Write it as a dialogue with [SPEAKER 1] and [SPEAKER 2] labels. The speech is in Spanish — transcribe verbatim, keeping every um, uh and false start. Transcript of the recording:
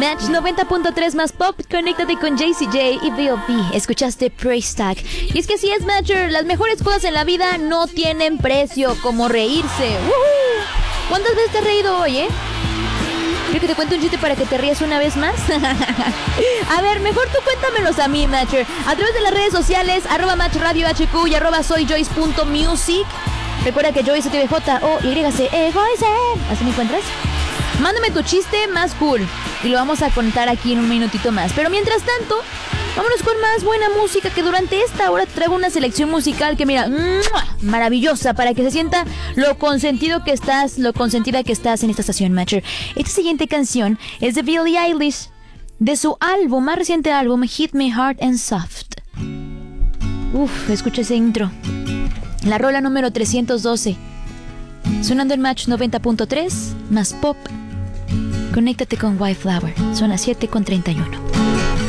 [SPEAKER 1] Match noventa punto tres más pop, conéctate con Jessie J y B O B. Escuchaste Praise Tag. Y es que así es, Matcher, las mejores cosas en la vida no tienen precio, como reírse. ¡Woohoo! ¿Cuántas veces te has reído hoy, eh? ¿Quiero que te cuente un chiste para que te rías una vez más? A ver, mejor tú cuéntamelos a mí, Matcher, a través de las redes sociales, arroba Match Radio H Q y arroba soy Joyce punto music. Recuerda que Joyce T V J O Y C E Joyce. ¿Así me encuentras? Mándame tu chiste más cool y lo vamos a contar aquí en un minutito más. Pero mientras tanto, vámonos con más buena música, que durante esta hora traigo una selección musical que, mira, ¡mua!, maravillosa, para que se sienta lo consentido que estás, lo consentida que estás en esta estación, Matcher. Esta siguiente canción es de Billie Eilish, de su álbum, más reciente álbum, Hit Me Hard and Soft. Uf, escucha ese intro. La rola número trescientos doce. Sonando en Match noventa punto tres, más pop. Conéctate con White Flower. Son las siete con treinta y uno.